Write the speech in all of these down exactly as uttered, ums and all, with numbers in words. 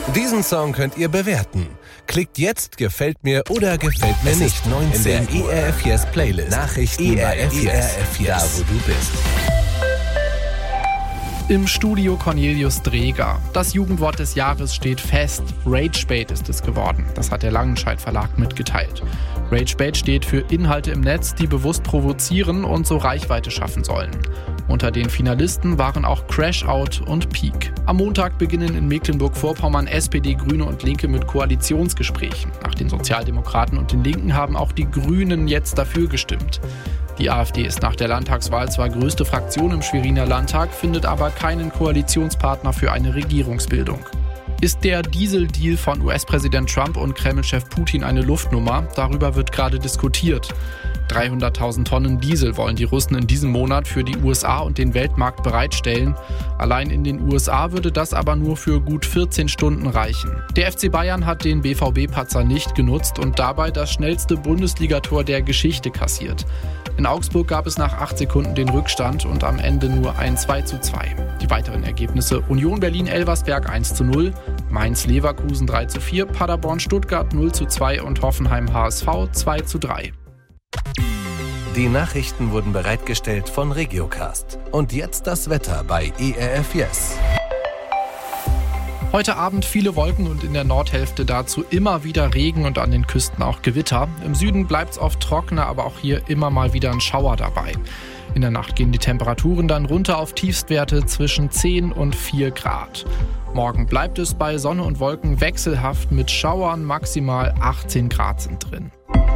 Diesen Song könnt ihr bewerten. Klickt jetzt gefällt mir oder gefällt mir nicht in der E R F Yes Playlist. Nachrichten bei E R F Yes, da wo du bist. Im Studio Cornelius Dreger. Das Jugendwort des Jahres steht fest. Ragebait ist es geworden. Das hat der Langenscheidt Verlag mitgeteilt. Ragebait steht für Inhalte im Netz, die bewusst provozieren und so Reichweite schaffen sollen. Unter den Finalisten waren auch Crashout und Peak. Am Montag beginnen in Mecklenburg-Vorpommern S P D, Grüne und Linke mit Koalitionsgesprächen. Nach den Sozialdemokraten und den Linken haben auch die Grünen jetzt dafür gestimmt. Die AfD ist nach der Landtagswahl zwar größte Fraktion im Schweriner Landtag, findet aber keinen Koalitionspartner für eine Regierungsbildung. Ist der Dieseldeal von U S-Präsident Trump und Kreml-Chef Putin eine Luftnummer? Darüber wird gerade diskutiert. dreihunderttausend Tonnen Diesel wollen die Russen in diesem Monat für die U S A und den Weltmarkt bereitstellen. Allein in den U S A würde das aber nur für gut vierzehn Stunden reichen. Der F C Bayern hat den B V B-Patzer nicht genutzt und dabei das schnellste Bundesligator der Geschichte kassiert. In Augsburg gab es nach acht Sekunden den Rückstand und am Ende nur ein zwei zu zwei. Die weiteren Ergebnisse: Union Berlin-Elversberg eins zu null, Mainz-Leverkusen drei zu vier, Paderborn-Stuttgart null zu zwei und Hoffenheim-H S V zwei zu drei. Die Nachrichten wurden bereitgestellt von Regiocast. Und jetzt das Wetter bei E R F Yes. Heute Abend viele Wolken und in der Nordhälfte dazu immer wieder Regen und an den Küsten auch Gewitter. Im Süden bleibt es oft trockener, aber auch hier immer mal wieder ein Schauer dabei. In der Nacht gehen die Temperaturen dann runter auf Tiefstwerte zwischen zehn und vier Grad. Morgen bleibt es bei Sonne und Wolken wechselhaft mit Schauern, maximal achtzehn Grad sind drin.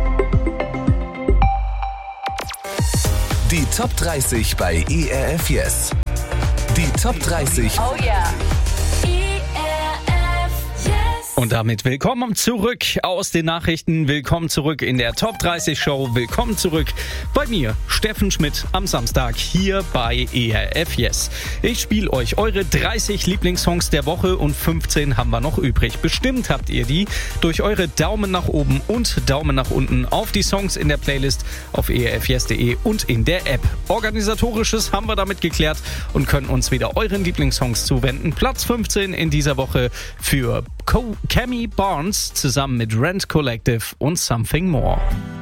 Die Top dreißig bei E R F Yes. Die Top dreißig. Oh yeah. Und damit willkommen zurück aus den Nachrichten, willkommen zurück in der Top dreißig Show, willkommen zurück bei mir, Steffen Schmidt, am Samstag hier bei E R F Yes. Ich spiele euch eure dreißig Lieblingssongs der Woche und fünfzehn haben wir noch übrig. Bestimmt habt ihr die durch eure Daumen nach oben und Daumen nach unten auf die Songs in der Playlist auf e r f yes punkt de und in der App. Organisatorisches haben wir damit geklärt und können uns wieder euren Lieblingssongs zuwenden. Platz fünfzehn in dieser Woche für Co- Cammy Barnes zusammen mit Rent Collective und Something More.